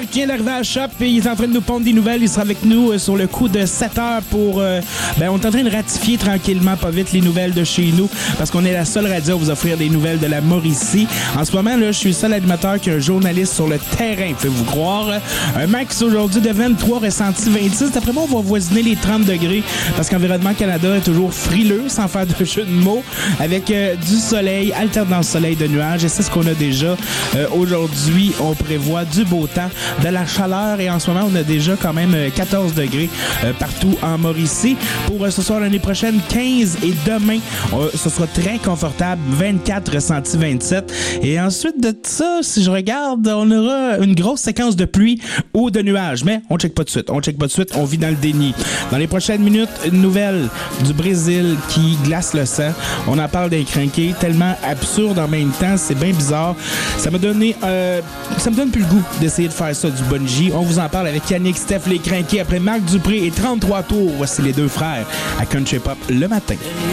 Marc vient d'arriver à la shop et il est en train de nous pondre des nouvelles. Il sera avec nous sur le coup de 7 heures pour... on est en train de ratifier tranquillement, pas vite, les nouvelles de chez nous parce qu'on est la seule radio à vous offrir des nouvelles de la Mauricie. En ce moment, là, je suis le seul animateur qui est un journaliste sur le terrain, pouvez-vous croire. Un max aujourd'hui de 23, ressenti 26. D'après moi, on va voisiner les 30 degrés parce qu'Environnement Canada est toujours frileux, sans faire de jeu de mots, avec du soleil, alternance soleil de nuages. Et c'est ce qu'on a déjà aujourd'hui. On prévoit du beau temps, de la chaleur et en ce moment, on a déjà quand même 14 degrés partout en Mauricie. Pour ce soir, l'année prochaine, 15 et demain, ce sera très confortable, 24 ressenti 27. Et ensuite de ça, si je regarde, on aura une grosse séquence de pluie ou de nuages. Mais on check pas de suite. On vit dans le déni. Dans les prochaines minutes, une nouvelle du Brésil qui glace le sang. On en parle d'un crinqué tellement absurde en même temps. C'est bien bizarre. Ça me donne plus le goût d'essayer de faire ça du bungee. On vous en parle avec Yannick, Steph, les crinqués après Marc Dupré et 33 tours. Voici les deux frères à Country Pop le matin.